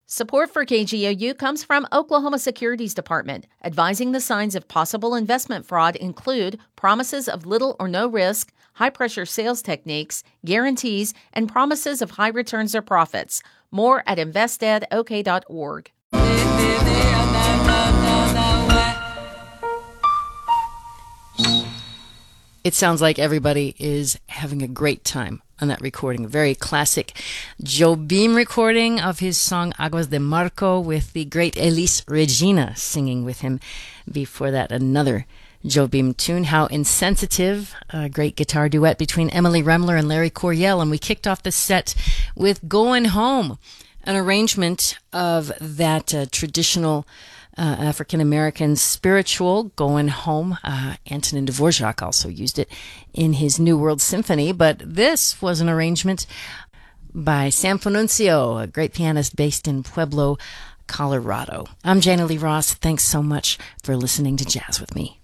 Support for KGOU comes from Oklahoma Securities Department. Advising the signs of possible investment fraud include promises of little or no risk, high-pressure sales techniques, guarantees, and promises of high returns or profits. More at investedok.org. It sounds like everybody is having a great time on that recording. A very classic Jobim recording of his song Aguas de Marco with the great Elis Regina singing with him. Before that, another Jobim tune, How Insensitive, a great guitar duet between Emily Remler and Larry Coryell. And we kicked off the set with Going Home, an arrangement of that traditional African-American spiritual, Going Home. Antonin Dvorak also used it in his New World Symphony, but this was an arrangement by Sam Fonuncio, a great pianist based in Pueblo, Colorado. I'm Jana Lee Ross. Thanks so much for listening to Jazz with Me.